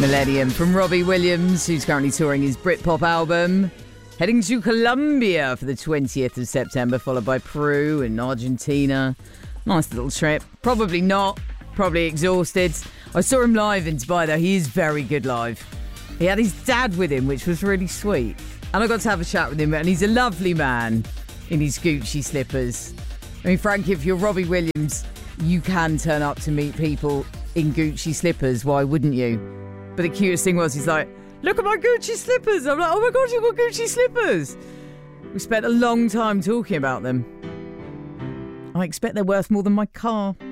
Millennium from Robbie Williams, who's currently touring his Britpop album. Heading to Colombia for the 20th of September, followed by Peru and Argentina. Nice little trip. Probably not. Probably exhausted. I saw him live in Dubai, though. He is very good live. He had his dad with him, which was really sweet. And I got to have a chat with him, and he's a lovely man in his Gucci slippers. I mean, Frank, if you're Robbie Williams, you can turn up to meet people in Gucci slippers. Why wouldn't you? But the cutest thing was, he's like, look at my Gucci slippers. I'm like, oh my God, you've got Gucci slippers. We spent a long time talking about them. I expect they're worth more than my car.